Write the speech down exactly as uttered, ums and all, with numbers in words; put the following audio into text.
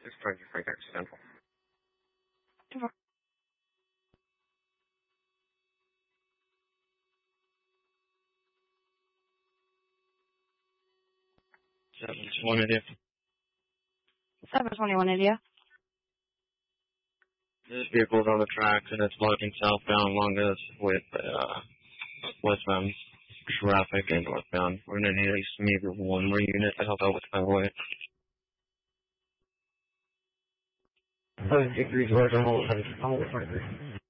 six twenty-three accidental. seven twenty, India. seven twenty-one, India. This vehicle's on the tracks and it's looking southbound along this with uh, westbound traffic and northbound. We're going to need at least maybe one more unit to help out with the highway. Degrees, where's our